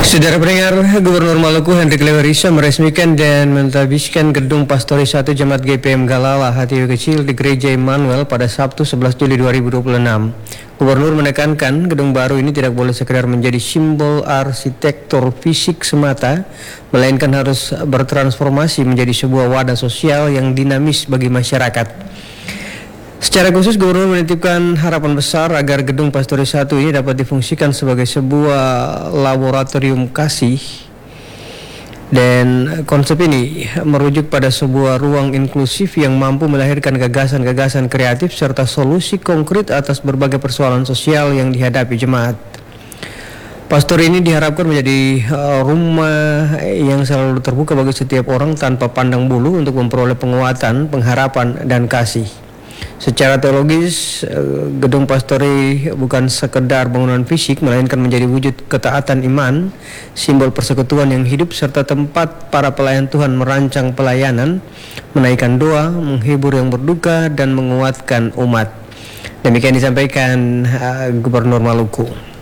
Saudara pendengar, Gubernur Maluku Hendrik Lewerisa meresmikan dan mentabiskan gedung Pastori 1 Jemaat GPM Galala Hati Kecil di Gereja Immanuel pada Sabtu 11 Juli 2026. Gubernur menekankan gedung baru ini tidak boleh sekedar menjadi simbol arsitektur fisik semata, melainkan harus bertransformasi menjadi sebuah wadah sosial yang dinamis bagi masyarakat. Secara khusus, Gubernur menitipkan harapan besar agar gedung Pastori 1 ini dapat difungsikan sebagai sebuah laboratorium kasih, dan konsep ini merujuk pada sebuah ruang inklusif yang mampu melahirkan gagasan-gagasan kreatif serta solusi konkret atas berbagai persoalan sosial yang dihadapi jemaat. Pastori ini diharapkan menjadi rumah yang selalu terbuka bagi setiap orang tanpa pandang bulu untuk memperoleh penguatan, pengharapan, dan kasih. Secara teologis, gedung Pastori bukan sekedar bangunan fisik, melainkan menjadi wujud ketaatan iman, simbol persekutuan yang hidup, serta tempat para pelayan Tuhan merancang pelayanan, menaikkan doa, menghibur yang berduka, dan menguatkan umat. Demikian disampaikan Gubernur Maluku.